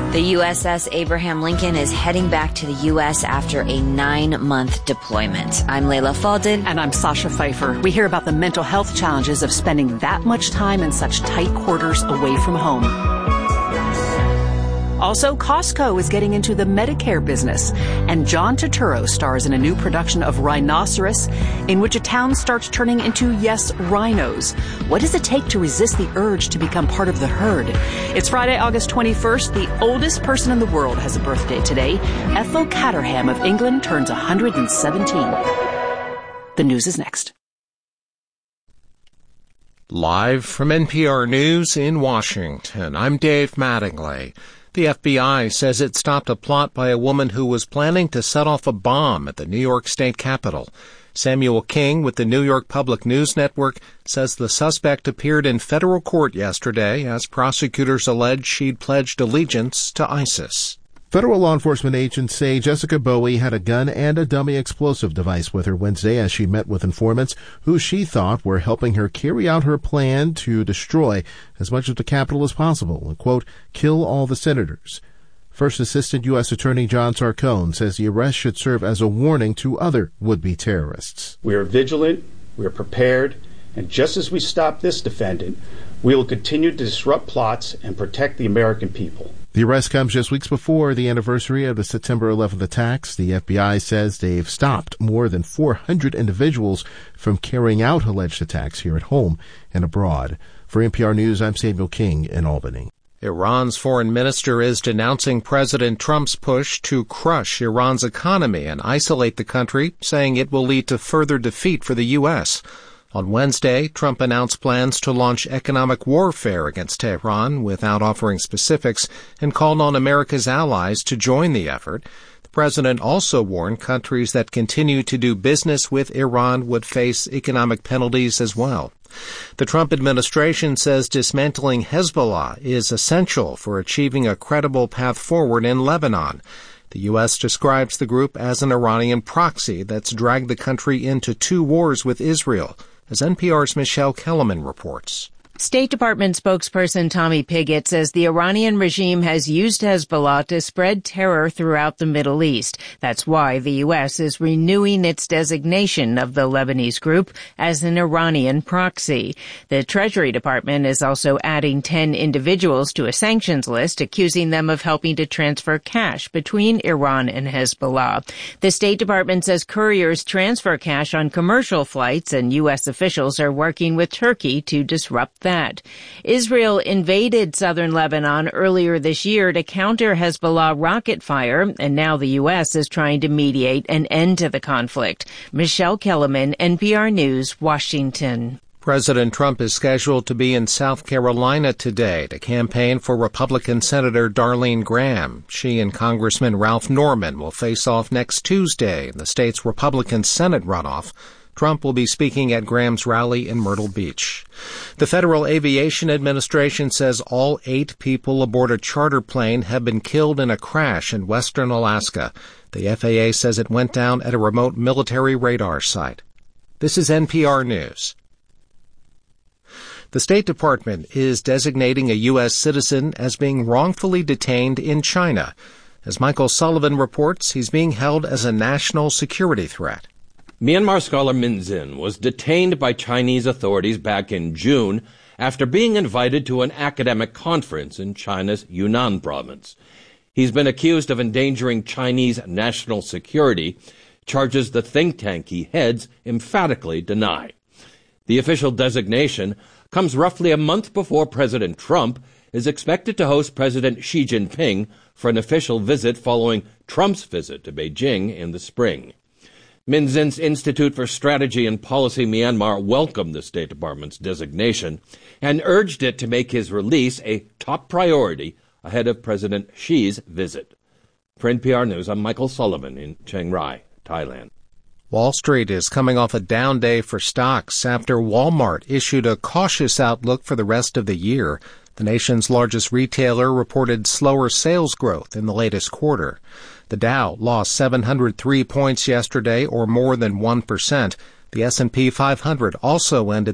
The USS Abraham Lincoln is heading back to the U.S. after a 9-month deployment. I'm Layla Faldin. And I'm Sasha Pfeiffer. We hear about the mental health challenges of spending that much time in such tight quarters away from home. Also, Costco is getting into the Medicare business, and John Turturro stars in a new production of Rhinoceros, in which a town starts turning into, yes, rhinos. What does it take to resist the urge to become part of the herd? It's Friday, August 21st. The oldest person in the world has a birthday today. Ethel Caterham of England turns 117. The news is next. Live from NPR News in Washington, I'm Dave Mattingly. The FBI says it stopped a plot by a woman who was planning to set off a bomb at the New York State Capitol. Samuel King with the New York Public News Network says the suspect appeared in federal court yesterday as prosecutors allege she'd pledged allegiance to ISIS. Federal law enforcement agents say Jessica Bowie had a gun and a dummy explosive device with her Wednesday as she met with informants who she thought were helping her carry out her plan to destroy as much of the Capitol as possible and, quote, kill all the senators. First Assistant U.S. Attorney John Sarcone says the arrest should serve as a warning to other would-be terrorists. We are vigilant, we are prepared, and just as we stop this defendant, we will continue to disrupt plots and protect the American people. The arrest comes just weeks before the anniversary of the September 11th attacks. The FBI says they've stopped more than 400 individuals from carrying out alleged attacks here at home and abroad. For NPR News, I'm Samuel King in Albany. Iran's foreign minister is denouncing President Trump's push to crush Iran's economy and isolate the country, saying it will lead to further defeat for the U.S. On Wednesday, Trump announced plans to launch economic warfare against Tehran without offering specifics and called on America's allies to join the effort. The president also warned countries that continue to do business with Iran would face economic penalties as well. The Trump administration says dismantling Hezbollah is essential for achieving a credible path forward in Lebanon. The U.S. describes the group as an Iranian proxy that's dragged the country into 2 wars with Israel, as NPR's Michelle Kellerman reports. State Department spokesperson Tommy Pigott says the Iranian regime has used Hezbollah to spread terror throughout the Middle East. That's why the U.S. is renewing its designation of the Lebanese group as an Iranian proxy. The Treasury Department is also adding 10 individuals to a sanctions list, accusing them of helping to transfer cash between Iran and Hezbollah. The State Department says couriers transfer cash on commercial flights, and U.S. officials are working with Turkey to disrupt that. Israel invaded southern Lebanon earlier this year to counter Hezbollah rocket fire, and now the U.S. is trying to mediate an end to the conflict. Michelle Kellerman, NPR News, Washington. President Trump is scheduled to be in South Carolina today to campaign for Republican Senator Darlene Graham. She and Congressman Ralph Norman will face off next Tuesday in the state's Republican Senate runoff. Trump will be speaking at Graham's rally in Myrtle Beach. The Federal Aviation Administration says all 8 people aboard a charter plane have been killed in a crash in western Alaska. The FAA says it went down at a remote military radar site. This is NPR News. The State Department is designating a U.S. citizen as being wrongfully detained in China. As Michael Sullivan reports, he's being held as a national security threat. Myanmar scholar Min Zin was detained by Chinese authorities back in June after being invited to an academic conference in China's Yunnan province. He's been accused of endangering Chinese national security, charges the think tank he heads emphatically deny. The official designation comes roughly a month before President Trump is expected to host President Xi Jinping for an official visit following Trump's visit to Beijing in the spring. Min Zin's Institute for Strategy and Policy Myanmar welcomed the State Department's designation and urged it to make his release a top priority ahead of President Xi's visit. For NPR News, I'm Michael Sullivan in Chiang Rai, Thailand. Wall Street is coming off a down day for stocks after Walmart issued a cautious outlook for the rest of the year. The nation's largest retailer reported slower sales growth in the latest quarter. The Dow lost 703 points yesterday, or more than 1%. The S&P 500 also ended